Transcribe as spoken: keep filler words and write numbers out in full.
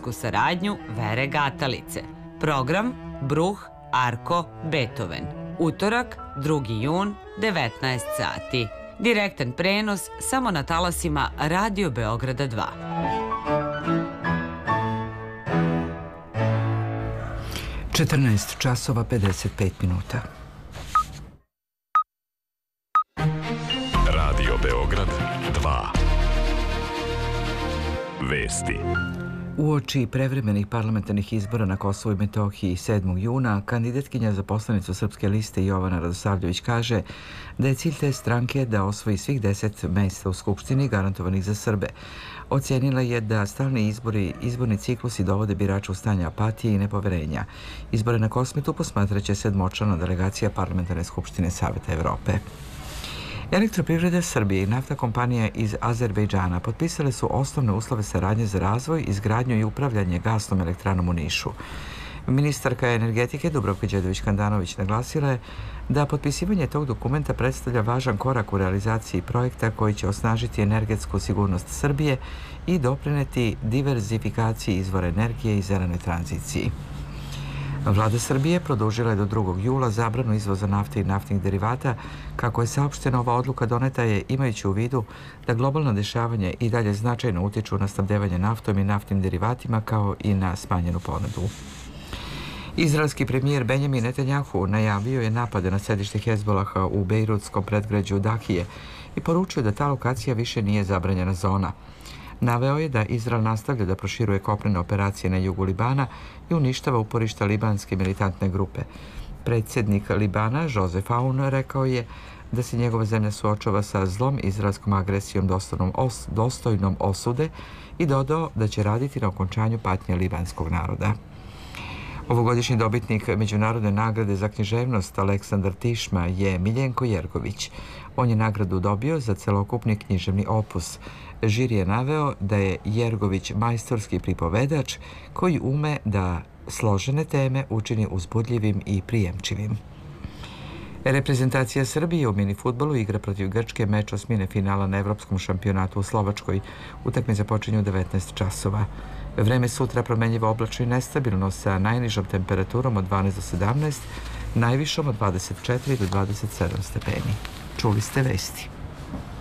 filmsku saradnju Vere Gatalice. Program Bruh, Arko, Beethoven. Utorak, drugi jun, devetnaest sati. Direktan prenos samo na talasima Radio Beograda dva. četrnaest časova pedeset pet minuta. Radio Beograd dva. Vesti. Uoči prevremenih parlamentarnih izbora na Kosovu i Metohiji sedmog juna, kandidatkinja za poslanicu Srpske liste Jovana Radosavljević kaže da je cilj te stranke da osvoji svih deset mesta u Skupštini garantovanih za Srbe. Ocijenila je da stalni izbori, izborni ciklusi dovode birača u stanje apatije i nepoverenja. Izbore na Kosmetu posmatraće sedmočlana delegacija Parlamentarne skupštine Saveta Evrope. Elektroprivreda Srbije i naftna kompanija iz Azerbejdžana potpisale su osnovne uslove saradnje za razvoj, izgradnju i upravljanje gasnom elektranom u Nišu. Ministarka energetike Dubravka Đedović-Handanović naglasila je da potpisivanje tog dokumenta predstavlja važan korak u realizaciji projekta koji će osnažiti energetsku sigurnost Srbije i doprineti diverzifikaciji izvora energije i zelenoj tranziciji. Vlada Srbije produžila je do drugog jula zabranu izvoza nafte i naftnih derivata. Kako je saopšteno, ova odluka doneta je imajući u vidu da globalno dešavanje i dalje značajno utiču na snabdevanje naftom i naftnim derivatima kao i na smanjenu ponudu. Izraelski premijer Benjamin Netanjahu najavio je napade na sedište Hezbolaha u bejrutskom predgrađu Dakije i poručio da ta lokacija više nije zabranjena zona. Naveo je da Izrael nastavlja da proširuje kopnene operacije na jugu Libana i uništava uporišta libanske militantne grupe. Predsjednik Libana, Josef Aoun, rekao je da se njegova zemlja suočava sa zlom izraelskom agresijom os, dostojnom osude i dodao da će raditi na okončanju patnje libanskog naroda. Ovogodišnji dobitnik Međunarodne nagrade za književnost Aleksandar Tišma je Miljenko Jergović. On je nagradu dobio za celokupni književni opus. Žiri je naveo da je Jergović majstorski pripovedač koji ume da složene teme učini uzbudljivim i prijemčivim. Reprezentacija Srbije u minifudbalu igra protiv Grčke meč osmine finala na Evropskom šampionatu u Slovačkoj. Utakmice počinju u devetnaest časova. Vreme sutra promenljivo oblačno i nestabilno sa najnižom temperaturom od dvanaest do sedamnaest, najvišom od dvadeset četiri do dvadeset sedam stepeni. Čuli ste vesti.